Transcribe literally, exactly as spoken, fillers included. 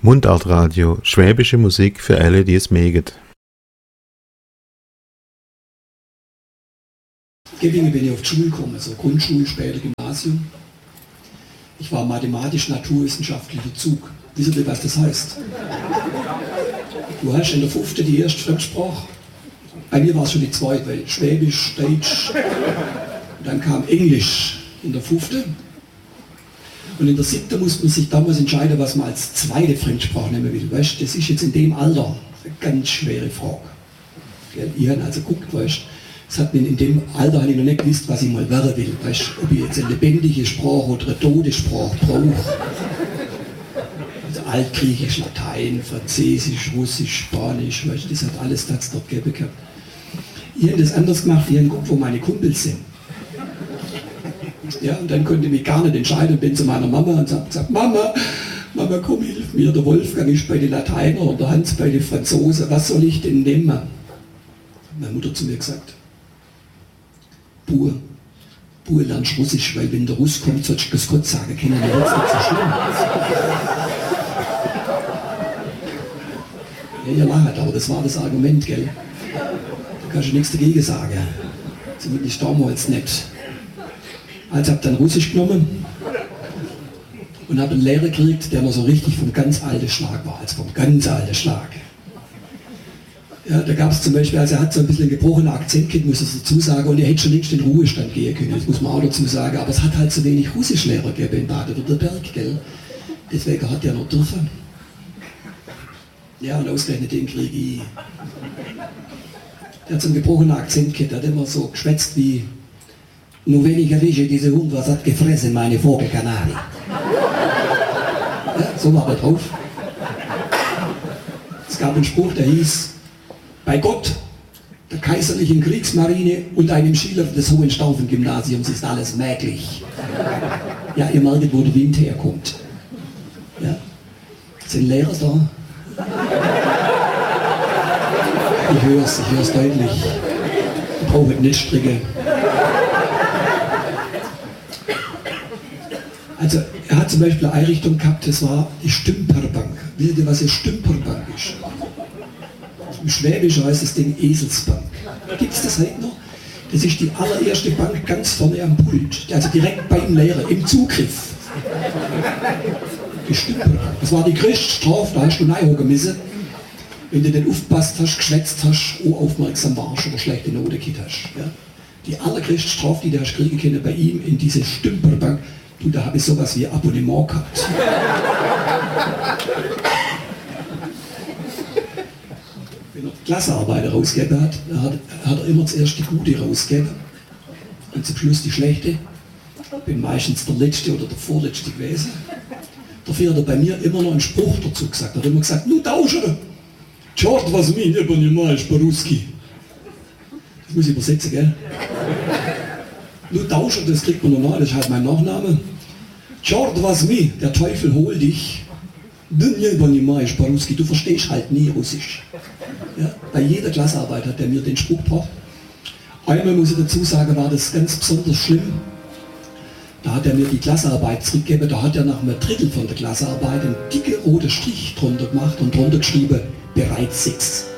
Mundartradio, schwäbische Musik für alle, die es mögen. Gebinge bin ich auf die Schule gekommen, also Grundschule, später Gymnasium. Ich war mathematisch-naturwissenschaftlicher Zug. Wisst ihr, was das heißt? Du hast in der fünften die erste Fremdsprache. Bei mir war es schon die zweite, weil Schwäbisch, Deutsch, dann kam Englisch in der fünften. Und in der siebten musste man sich damals entscheiden, was man als zweite Fremdsprache nehmen will. Weißt, das ist jetzt in dem Alter eine ganz schwere Frage. Ich habe also geguckt, weißt, das hat mir in dem Alter habe ich noch nicht gewusst, was ich mal werden will. Weißt, ob ich jetzt eine lebendige Sprache oder eine tote Sprache brauche. Also Altgriechisch, Latein, Französisch, Russisch, Spanisch, weißt, das hat alles das dort gegeben gehabt. Ich habe das anders gemacht, ich habe geguckt, wo meine Kumpels sind. Ja, und dann konnte ich mich gar nicht entscheiden, bin zu meiner Mama und habe gesagt, Mama, Mama, komm, hilf mir, der Wolfgang ist bei den Lateiner und der Hans bei den Franzosen, was soll ich denn nehmen? Hat meine Mutter zu mir gesagt, Bur, Bur lernst Russisch, weil wenn der Russ kommt, sollst du das Gott sagen, kennen wir jetzt nicht so schlimm. Ja, ihr lacht, aber das war das Argument, gell? Da kannst du nichts dagegen sagen. Zumindest damals nicht. Also habe dann Russisch genommen und habe einen Lehrer gekriegt, der noch so richtig vom ganz alten Schlag war, also vom ganz alten Schlag. Ja, da gab es zum Beispiel, also er hat so ein bisschen einen gebrochenen Akzent gehabt, muss ich dazu sagen, und er hätte schon längst in den Ruhestand gehen können, das muss man auch dazu sagen, aber es hat halt so wenig Russischlehrer gegeben in Baden-Württemberg, gell? Deswegen hat er noch dürfen. Ja, und ausgerechnet den kriege ich. Der hat so einen gebrochenen Akzent gehabt, der hat immer so geschwätzt wie nur weniger Wische, diese Hund, was hat gefressen, meine Vogelkanari. Ja, so war er drauf. Es gab einen Spruch, der hieß, bei Gott, der kaiserlichen Kriegsmarine und einem Schüler des Hohenstaufen-Gymnasiums ist alles möglich. Ja, ihr merkt, wo der Wind herkommt. Ja. Sind Lehrer da? Ich höre es, ich höre es deutlich. Ich brauche nicht stricken. Also er hat zum Beispiel eine Einrichtung gehabt, das war die Stümperbank. Wisst ihr, was eine Stümperbank ist? Im Schwäbisch heißt das Ding Eselsbank. Gibt es das heute noch? Das ist die allererste Bank ganz vorne am Pult, also direkt beim Lehrer, im Zugriff. Die Stümperbank. Das war die größte Strafe, da hast du reinhocken müssen, wenn du nicht aufgepasst hast, geschwätzt hast, unaufmerksam warst oder schlechte Noten gekriegt hast. Ja? Die allergrößte Strafe, die du hast kriegen können bei ihm in diese Stümperbank, du, da habe ich sowas wie Abonnement gehabt. Wenn er Klassenarbeiter rausgegeben hat, hat, hat er immer zuerst die gute rausgegeben und zum Schluss die schlechte. Ich bin meistens der letzte oder der vorletzte gewesen. Dafür hat er bei mir immer noch einen Spruch dazu gesagt. Er hat immer gesagt, nu tausche, Chort was mi, ne понимаешь по-русски. Das muss ich übersetzen, gell? Nu tausche, das kriegt man normal, das ist halt mein Nachname. Chort was mi, der Teufel hol dich. Du verstehst halt nie Russisch. Ja? Bei jeder Klassenarbeit hat er mir den Spruch gebracht. Einmal muss ich dazu sagen, war das ganz besonders schlimm. Da hat er mir die Klassenarbeit zurückgegeben, da hat er nach einem Drittel von der Klassenarbeit einen dicken roten Strich drunter gemacht und drunter geschrieben, bereits sechs.